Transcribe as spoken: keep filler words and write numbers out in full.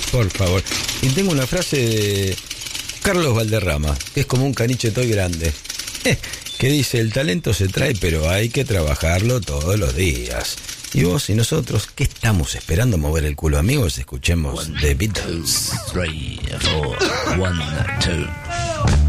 Por favor. Y tengo una frase de Carlos Valderrama, que es como un caniche toy grande, que dice: el talento se trae, pero hay que trabajarlo todos los días. Y vos y nosotros, ¿qué estamos esperando mover el culo, amigos? Escuchemos The Beatles. Three, four, one, two.